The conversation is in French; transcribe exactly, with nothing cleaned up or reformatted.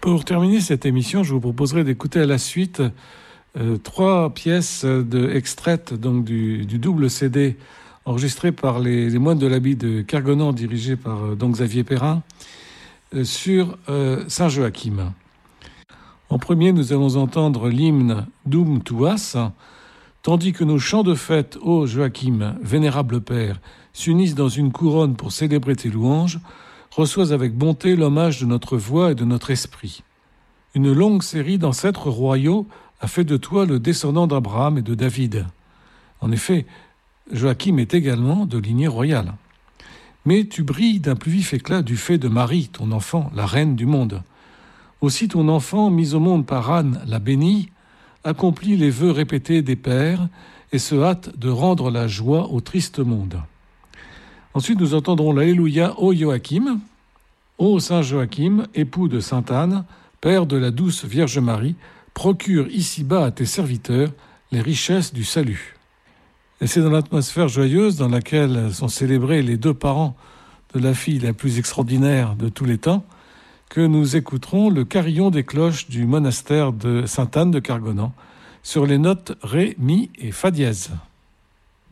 Pour terminer cette émission, je vous proposerai d'écouter à la suite euh, trois pièces de, extraites donc, du, du double C D enregistré par les, les moines de l'abbaye de Kergonan, dirigé par euh, donc Xavier Perrin, euh, sur euh, Saint Joachim. En premier, nous allons entendre l'hymne Dum Tuas, tandis que nos chants de fête, ô Joachim, vénérable Père, s'unissent dans une couronne pour célébrer tes louanges, reçois avec bonté l'hommage de notre voix et de notre esprit. Une longue série d'ancêtres royaux a fait de toi le descendant d'Abraham et de David. En effet, Joachim est également de lignée royale. Mais tu brilles d'un plus vif éclat du fait de Marie, ton enfant, la reine du monde. Aussi ton enfant, mis au monde par Anne, la bénie, accomplit les vœux répétés des pères et se hâte de rendre la joie au triste monde. Ensuite, nous entendrons l'Alléluia, ô Joachim, ô Saint Joachim, époux de Sainte Anne, père de la douce Vierge Marie, procure ici-bas à tes serviteurs les richesses du salut. Et c'est dans l'atmosphère joyeuse dans laquelle sont célébrés les deux parents de la fille la plus extraordinaire de tous les temps que nous écouterons le carillon des cloches du monastère de Sainte Anne de Kergonan sur les notes Ré, Mi et Fa dièse.